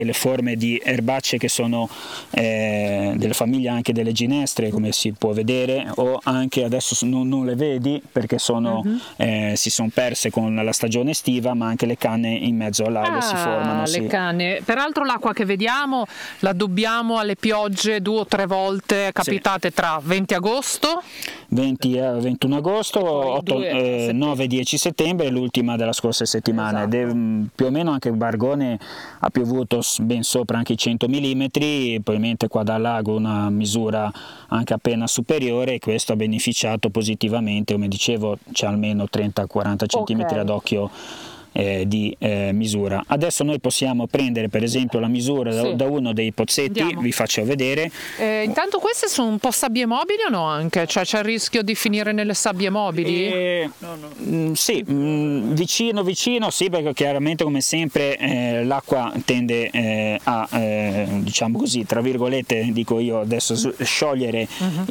le forme di erbacce che sono della famiglia anche delle ginestre, come si può vedere, o anche adesso non le vedi perché si sono perse con la stagione estiva, ma anche le canne in mezzo al lago si formano. Le canne. Peraltro l'acqua che vediamo la dobbiamo alle piogge 2 o 3 volte capitate tra 20 agosto 20 e 21 agosto, 9-10 settembre e l'ultima della scorsa settimana. Esatto. Più o meno anche Bargone ha piovuto ben sopra anche i 100 mm, probabilmente qua dal lago una misura anche appena superiore, e questo ha beneficiato positivamente. Come dicevo, c'è almeno 30-40 cm ad occhio di misura. Adesso noi possiamo prendere per esempio la misura da uno dei pozzetti. Andiamo. Vi faccio vedere. Intanto queste sono un po' sabbie mobili o no anche? Cioè c'è il rischio di finire nelle sabbie mobili? Sì, vicino sì, perché chiaramente come sempre l'acqua tende a diciamo così, tra virgolette dico io adesso, sciogliere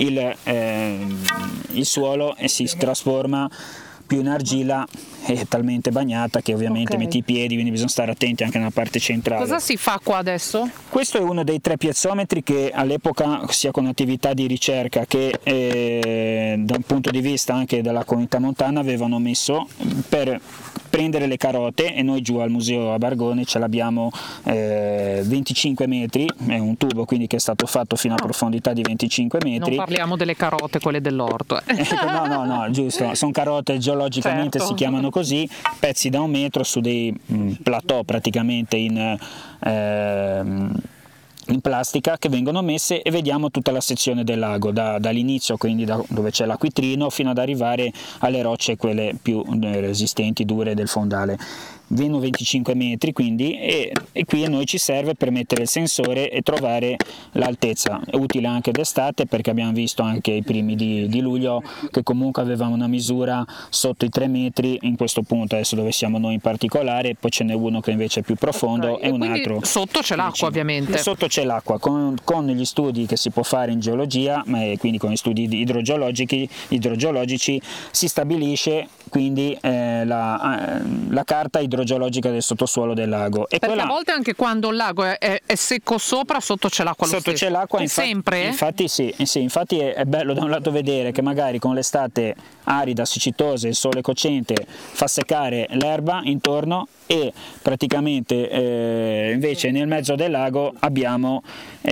il suolo e si trasforma più in argilla, è talmente bagnata che ovviamente metti i piedi, quindi bisogna stare attenti anche nella parte centrale. Cosa si fa qua adesso? Questo è uno dei 3 piezometri che all'epoca, sia con attività di ricerca che da un punto di vista anche della comunità montana, avevano messo per prendere le carote, e noi giù al museo a Bargone ce l'abbiamo 25 metri, è un tubo quindi che è stato fatto fino a profondità di 25 metri. Non parliamo delle carote, quelle dell'orto. No, giusto, sono carote geologicamente, si chiamano così, pezzi da 1 metro su dei plateau praticamente in plastica, che vengono messe, e vediamo tutta la sezione del lago dall'inizio, quindi da dove c'è l'acquitrino, fino ad arrivare alle rocce quelle più resistenti, dure del fondale. Meno 25 metri quindi, e qui a noi ci serve per mettere il sensore e trovare l'altezza. È utile anche d'estate, perché abbiamo visto anche i primi di luglio che comunque avevamo una misura sotto i 3 metri in questo punto, adesso dove siamo noi in particolare. Poi ce n'è uno che invece è più profondo, e un altro sotto c'è l'acqua ovviamente. Sotto c'è l'acqua, con gli studi che si può fare in geologia, e quindi con gli studi idrogeologici si stabilisce quindi la carta idrogeologica del sottosuolo del lago. E perché a volte anche quando il lago è secco sopra, sotto c'è l'acqua lo stesso. C'è l'acqua, sempre? Infatti sì, infatti è bello da un lato vedere che magari con l'estate arida, siccitosa, il sole cocente fa seccare l'erba intorno, e praticamente invece nel mezzo del lago abbiamo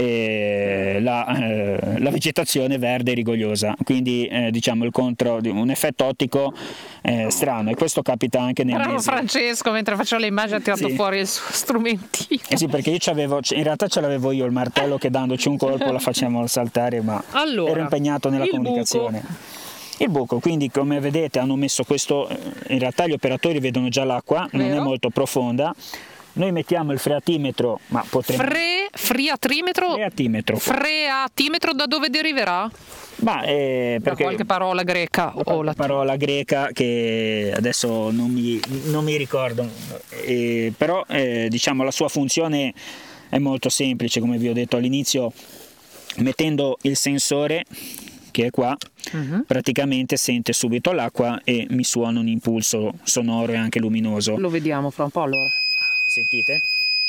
la vegetazione verde rigogliosa, quindi diciamo un effetto ottico strano, e questo capita anche nel mese. Francesco, mentre faceva le immagini, ha tirato fuori il suo strumentino. Sì, perché in realtà ce l'avevo io il martello, che dandoci un colpo la facciamo saltare, ma ero impegnato nella comunicazione. Il buco, quindi come vedete hanno messo questo, in realtà gli operatori vedono già l'acqua, non è molto profonda. Noi mettiamo il freatimetro, ma potremmo... Freatimetro da dove deriverà? Perché da qualche parola greca o la parola greca che adesso non mi ricordo, però diciamo la sua funzione è molto semplice, come vi ho detto all'inizio. Mettendo il sensore, che è qua, praticamente sente subito l'acqua e mi suona un impulso sonoro e anche luminoso. Lo vediamo fra un po', allora. Sentite?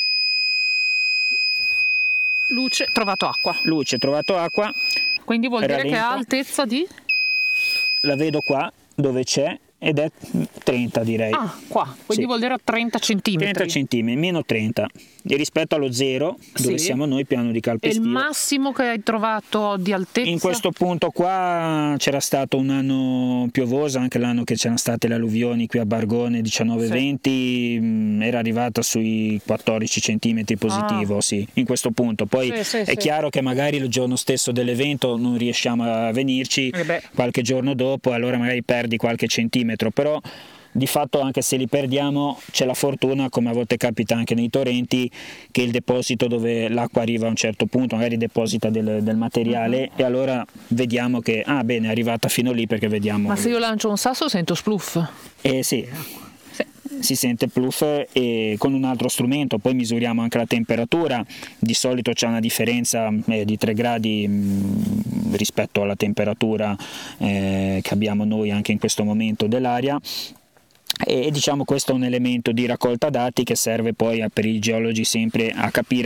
Luce, trovato acqua. Luce, trovato acqua. Quindi vuol dire che ha altezza di? La vedo qua dove c'è, ed è 30, direi. Qua, quindi vuol dire 30 centimetri. 30 centimetri, meno 30. E rispetto allo 0, dove siamo noi, piano di calpestio. E il massimo che hai trovato di altezza? In questo punto qua c'era stato un anno piovoso, anche l'anno che c'erano state le alluvioni qui a Bargone, 19-20, era arrivata sui 14 centimetri positivo, in questo punto. Poi è chiaro che magari il giorno stesso dell'evento non riusciamo a venirci, qualche giorno dopo, allora magari perdi qualche centimetro, però di fatto anche se li perdiamo c'è la fortuna, come a volte capita anche nei torrenti, che il deposito dove l'acqua arriva a un certo punto magari deposita del materiale, e allora vediamo che bene, è arrivata fino lì, perché vediamo. Ma se io lancio un sasso sento spluff? Sì. Si sente pluff, e con un altro strumento poi misuriamo anche la temperatura. Di solito c'è una differenza di 3 gradi rispetto alla temperatura che abbiamo noi anche in questo momento dell'aria, e diciamo questo è un elemento di raccolta dati che serve poi per i geologi sempre a capire